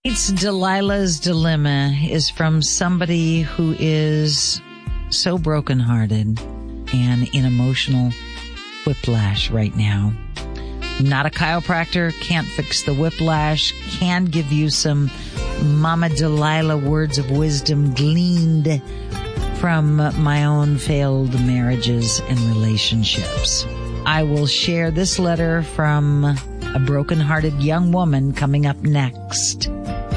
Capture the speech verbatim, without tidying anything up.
It's Delilah's Dilemma is from somebody who is so brokenhearted and in emotional whiplash right now. Not a chiropractor, can't fix the whiplash, can give you some Mama Delilah words of wisdom gleaned from my own failed marriages and relationships. I will share this letter from a brokenhearted young woman coming up next.